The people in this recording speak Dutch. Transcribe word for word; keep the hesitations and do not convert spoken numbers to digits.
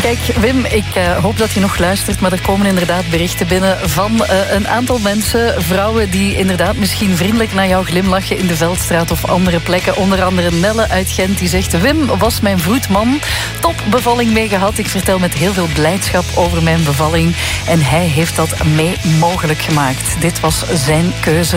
Kijk, Wim, ik uh, hoop dat je nog luistert, maar er komen inderdaad berichten binnen van uh, een aantal mensen, vrouwen die inderdaad misschien vriendelijk naar jou glimlachen in de Veldstraat of andere plekken. Onder andere Nelle uit Gent, die zegt: Wim was mijn vroedman, top bevalling mee gehad. Ik vertel met heel veel blijdschap over mijn bevalling en hij heeft dat mee mogelijk gemaakt. Dit was zijn keuze.